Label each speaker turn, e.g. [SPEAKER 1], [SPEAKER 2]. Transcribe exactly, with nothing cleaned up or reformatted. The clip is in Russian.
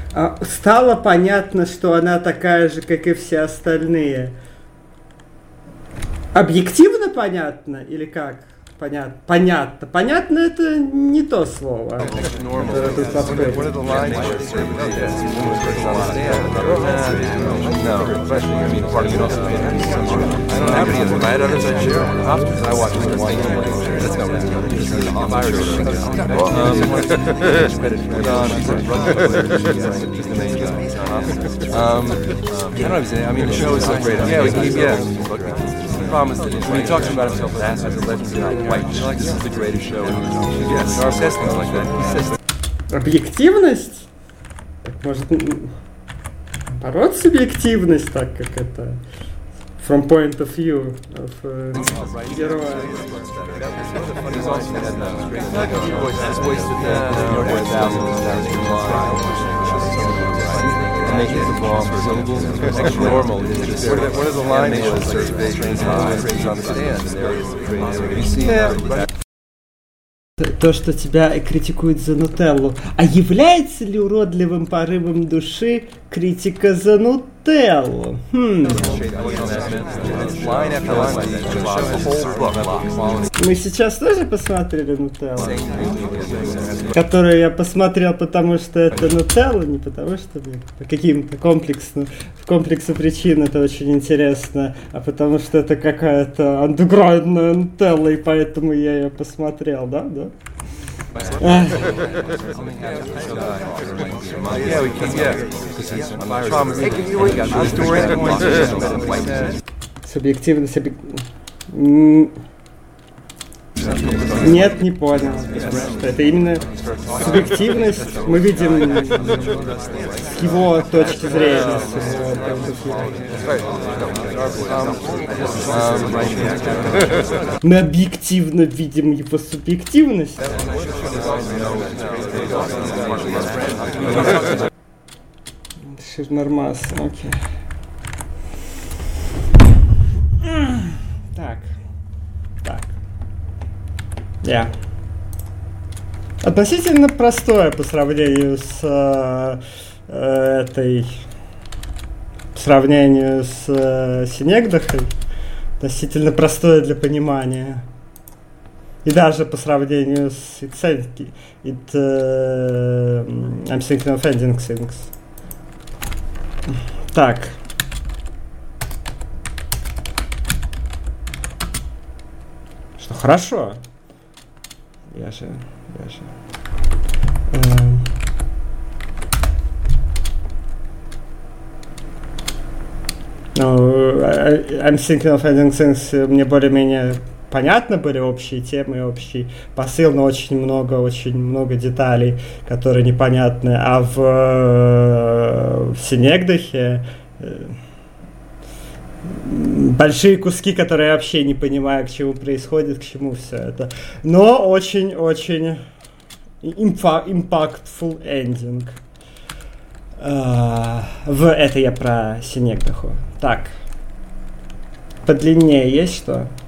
[SPEAKER 1] А, стало понятно, что она такая же, как и все остальные. Объективно понятно или как? Понятно. Понятно. Понятно это не то слово. Это тут подходит.
[SPEAKER 2] Promise that when he talks about himself as as a legendary white, she's like, this is the greatest show. Yes, he says things like that. He says.
[SPEAKER 1] Объективность? Так может наоборот субъективность, так как это from point of view of uh, героя.
[SPEAKER 2] Make it the bomb syllables extra normal. One of the lines was trains on the stand. You see
[SPEAKER 1] то, что тебя критикуют за Нутеллу. А является ли уродливым порывом души критика за Нутеллу? Хм. Мы сейчас тоже посмотрели Нутеллу? Которую я посмотрел, потому что это Нутелла, не потому что мне по каким-то комплексным, комплексу причин это очень интересно, а потому что это какая-то андеграундная Нутелла, и поэтому я ее посмотрел, да? Да? Субъективность, объек... Нет, не понял. Что это именно субъективность. Мы видим с его точки зрения. Мы объективно видим его субъективность. Нормас, окей. Так. Так. Yeah. Относительно простое по сравнению с э, э, этой, по сравнению с э, Синегдахой, относительно простое для понимания. И даже по сравнению с It, it, uh, I'm thinking of ending things. Так. Что хорошо. Я же, я же. Эм. Ну, I'm thinking of ending things мне более-менее понятно были общие темы, общий посыл, но очень много, очень много деталей, которые непонятны. А в, в Синегдахе большие куски, которые я вообще не понимаю, к чему происходит, к чему все это. Но очень-очень impactful ending. Uh, в это я про Синегдаху. Так. Подлиннее есть что?